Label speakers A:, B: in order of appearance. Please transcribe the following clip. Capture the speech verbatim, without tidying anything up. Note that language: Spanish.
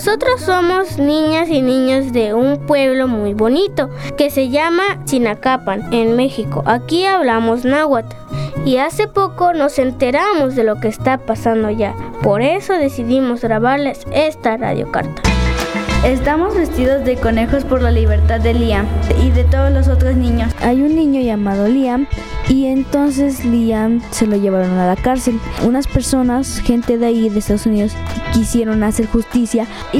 A: Nosotros somos niñas y niños de un pueblo muy bonito que se llama Chinacapan, en México. Aquí hablamos náhuatl y hace poco nos enteramos de lo que está pasando allá. Por eso decidimos grabarles esta radiocarta.
B: Estamos vestidos de conejos por la libertad de Liam y de todos los otros niños.
C: Hay un niño llamado Liam y entonces Liam se lo llevaron a la cárcel. Unas personas, gente de ahí de Estados Unidos, quisieron hacer justicia y